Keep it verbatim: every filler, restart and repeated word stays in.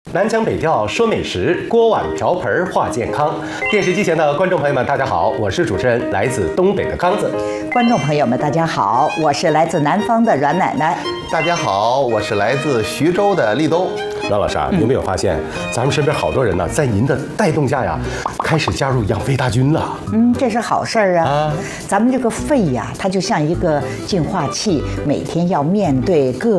南腔北调说美食，锅碗瓢盆话健康。电视机前的观众朋友们，大家好，我是主持人来自东北的刚子。 观众朋友们，大家好，我是来自南方的阮奶奶。 大家好，我是来自徐州的立冬。 阮老师啊，你有没有发现，咱们身边好多人呢，在您的带动下呀，开始加入养肺大军了？ 嗯，这是好事儿啊。 啊咱们这个肺呀，它就像一个净化器，每天要面对各